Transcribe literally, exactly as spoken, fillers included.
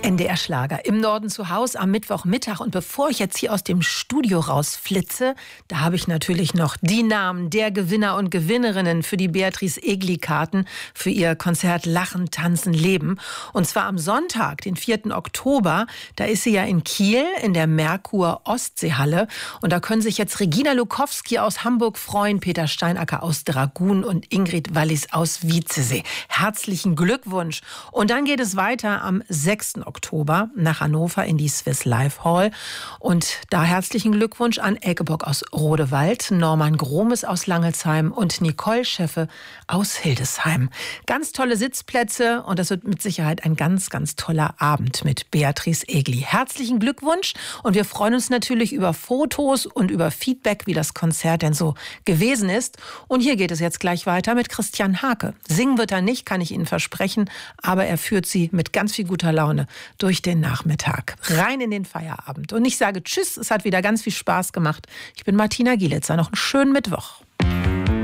N D R-Schlager im Norden zu Hause am Mittwochmittag. Und bevor ich jetzt hier aus dem Studio rausflitze, da habe ich natürlich noch die Namen der Gewinner und Gewinnerinnen für die Beatrice Egli-Karten für ihr Konzert Lachen, Tanzen, Leben. Und zwar am Sonntag, den vierten Oktober. Da ist sie ja in Kiel in der Merkur Ostseehalle. Und da können sich jetzt Regina Lukowski aus Hamburg freuen, Peter Steinacker aus Dragun und Ingrid Wallis aus Wietzesee. Herzlichen Glückwunsch. Und dann geht es weiter am sechsten Oktober nach Hannover in die Swiss Life Hall. Und da herzlichen Glückwunsch an Elke Bock aus Rodewald, Norman Gromes aus Langelsheim und Nicole Scheffe aus Hildesheim. Ganz tolle Sitzplätze und das wird mit Sicherheit ein ganz, ganz toller Abend mit Beatrice Egli. Herzlichen Glückwunsch und wir freuen uns natürlich über Fotos und über Feedback, wie das Konzert denn so gewesen ist. Und hier geht es jetzt gleich weiter mit Christian Hake. Singen wird er nicht, kann ich Ihnen versprechen, aber er führt Sie mit ganz viel guter Laune durch den Nachmittag, rein in den Feierabend. Und ich sage Tschüss, es hat wieder ganz viel Spaß gemacht. Ich bin Martina Gielitzer, noch einen schönen Mittwoch.